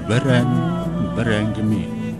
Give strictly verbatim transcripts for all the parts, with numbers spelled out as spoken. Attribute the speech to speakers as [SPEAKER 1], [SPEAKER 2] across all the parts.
[SPEAKER 1] Bir ән, bir әңгіме.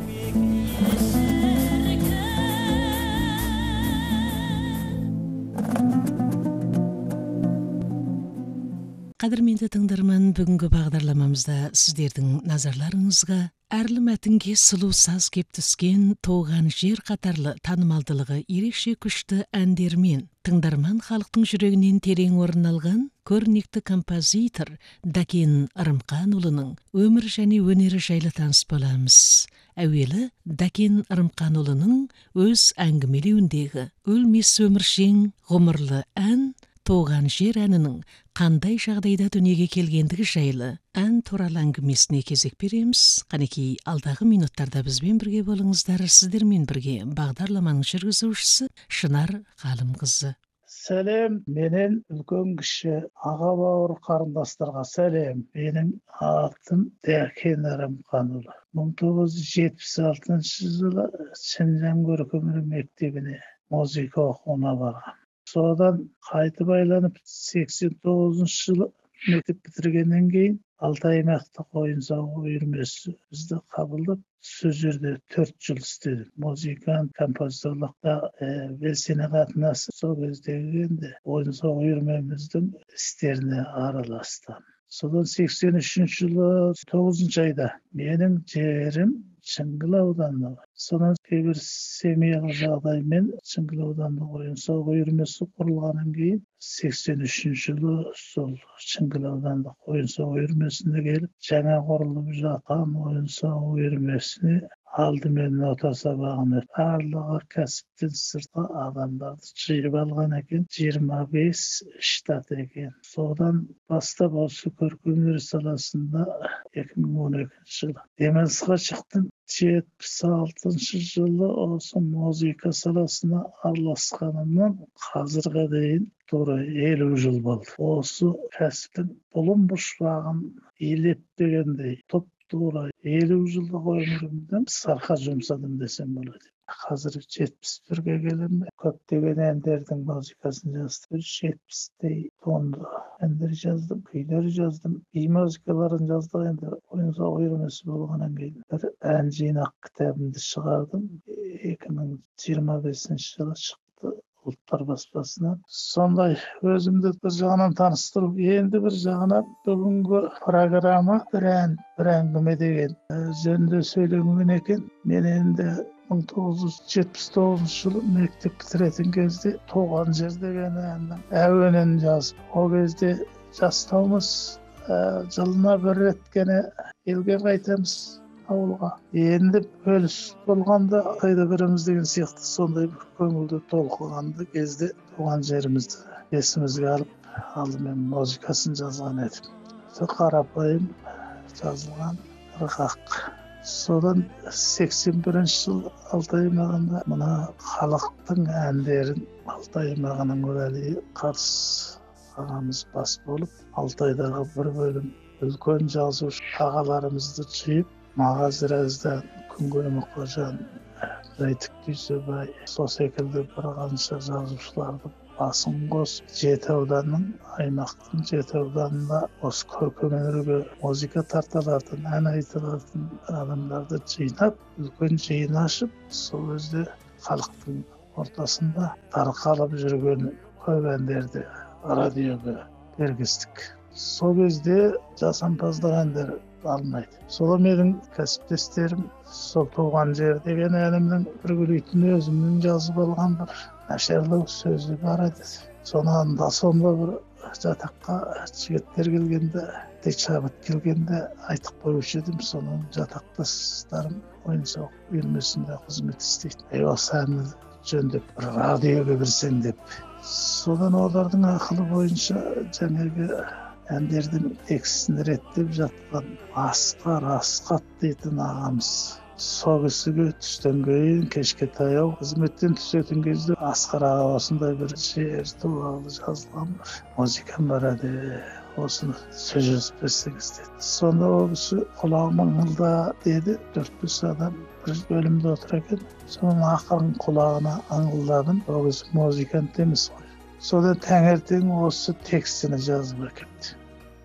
[SPEAKER 2] Қадірменді тыңдарман, бүгінгі бағдарламамызда сіздердің назарларыңызға әрлі мәтінге сұлу саз кеп түскен «Туған жер» қатарлы танымалдылығы ерекше күшті әндермен тыңдарман халықтың жүрегінен терең орын алған көрнекті композитор Дәкен Ырымқанұлының өмір және өнері жайлы таныс боламыз. Әуелі Дәкен Ырымқанұлының өз әңгімелеуіндегі өлмес өміршең ғұмырлы ән «Туған жер» әнінің қандай жағдайда дүниеге келгендігі жайлы ән туралы әңгімесіне кезек береміз. Қанекей, алдағы минуттарда бізбен бірге болыңыздар. Сіздермен бірге бағдарламаның жүргізушісі Шынар Ғалымқызы.
[SPEAKER 3] Сәлем, менен үлкен кіші аға бауыр қарындастарға сәлем. Менің атым Дәкен Ырымқанұлы. мың тоғыз жүз жетпіс алтыншы жылы Шыңжаң көркемдік мектебіне музыка оқуына барғам. Содан қайтып айланып сексен тоғызыншы жылы мектеп бітіргеннен кейін Алтай аймақтық ойын сауық үйірмесі бізді қабылдап, сол жерде төрт жыл істедім. Музыкант, композиторлықта белсене қатынасып, сол кездегі енді ойын сауық үйірмеміздің істеріне араластым. Содан сексен үшінші жылы тоғызыншы айда менің жерім Шыңғыл ауданында. Содан кейбір семейлік жағдаймен Шыңғыл ауданында ойын сауық үйірмесі құрылғаннан кейін сексен үшінші жылы сол Шыңғыл аудандық ойын сауық үйірмесіне келіп, жаңа құрылып жатқан ойын сауық үйірмесіне алдымен нота сабағын өтіп, барлығы кәсіптен сыртқы адамдарды жиып алған екен, жиырма бес штат екен. Содан бастап осы көркемөнер саласында екі мың он екінші жылы демалысқа шықтым. жетпіс алтыншы жылы осы музыка саласына араласқанымнан қазірге дейін тура елу жыл болды. Осы кәсіптің бұлым бұршағын елеп дегендей топ тура елу жылдық өмірімді сарқа жұмсадым десем болады. Қазір жетпіс бірге келем. Көптеген әндердің музыкасын жаздым. жетпістей тонды әндер жаздым, күйлер жаздым. Би музыкаларын жаздық. Енді ойын сауық үйірмесі болғаннан кейін бір ән жинақ кітабымды шығардым. екі мың жиырма бесінші жылы шықты ұлттар баспасынан. Сондай өзімді бір жағынан таныстыру, енді бір жағынан бүгінгі программа бір ән, бір әңгіме деген жөнінде сөйлеген екен. Мен енді мың тоғыз жүз жетпіс тоғызыншы жылы мектеп бітіретін кезде «Туған жер» деген әннің әуенін жазып, ол кезде жастаумыз, жылына бір рет қана елге қайтамыз ауылға. Енді бөліс болғанда қайда біріміз деген сияқты сондай бір көңілді толқығанды кезде туған жерімізді есімізге алып, алдымен музыкасын жазған едім. Қарапайым жазылған ырғақ. Содан сексен бірінші жыл Алтай аймағында мына халықтың әндерін Алтай аймағының уәлиі Қарс ағамыз бас болып, Алтайдағы бір бөлім үлкен жазушы ағаларымызды жиып, Мағазираздан Күнгөй Мұқажан, Зайтік Дүйсебай, сол секілді бір қанша жазушыларды басын қосып, жеті ауданның, аймақтың жеті ауданында осы көркемөнерге музыка тарталатын, ән айтылатын адамдарды жинап, үлкен жиын ашып, сол кезде халықтың ортасында тарқалып жүрген көп әндерді радиоға бергіздік. Сол кезде жасампаздық әндер алынайды. Сол менің кәсіптестерім сол «Туған жер» деген әнімнің бір күйлейтін өзімнің жазып алған бір нашарлау сөзі бар еді. Соны анда сонда бір жатаққа жігіттер келгенде, тек шабыт келгенде айтып қоюшы едім. Соның жатақтастарым ойын сауық үйірмесінде қызмет істейді. Ей, осы әнді жөндеп бір радиоға берсең деп. Содан олардың ақылы бойынша жаңағы әндердің текстін реттеп жатқан Асқар Асқат дейтін ағамыз. Сол кісіге түстен кейін кешке таяу қызметтен түсетін кезде Асқар аға осындай бір жер туралы жазылған бір музыкам бар еді, осыны сөз жазып берсеңіз деді. Сонда ол кісі құлағыма ыңылда деді. Төрт бес адам бір бөлімде отыр екен. Соның ақырын құлағына ыңылдадым. Ол кісі музыкант емес қой. Содан таңертең осы текстini жазып әкетті.